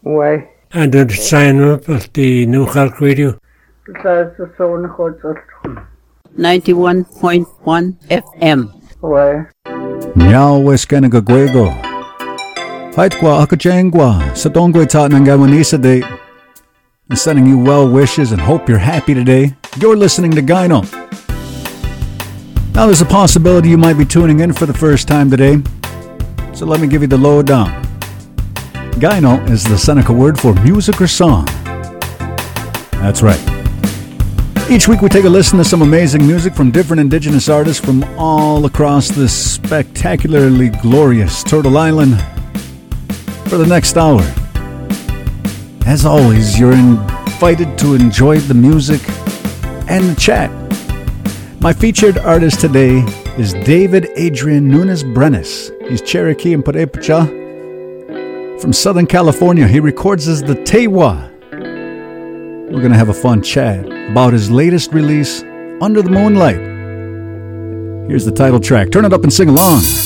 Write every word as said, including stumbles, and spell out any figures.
Ouais. And then sign up at the New Cork Radio. That's the zone hotel. ninety-one point one F M. Ouais. Meow Weskanagagwego. Haitkwa Akajangwa, Sadongwe Tatnangawanisa Day. I'm sending you well wishes and hope you're happy today. You're listening to Gyno. Now there's a possibility you might be tuning in for the first time today. So let me give you the lowdown. Gyno is the Seneca word for music or song. That's right. Each week we take a listen to some amazing music from different indigenous artists from all across this spectacularly glorious Turtle Island for the next hour. As always, you're invited to enjoy the music and the chat. My featured artist today is David Adrian Nunes Brenes. He's Cherokee and Purepecha from Southern California. He records as the Tewa. We're going to have a fun chat about his latest release, Under the Moonlight. Here's the title track. Turn it up and sing along.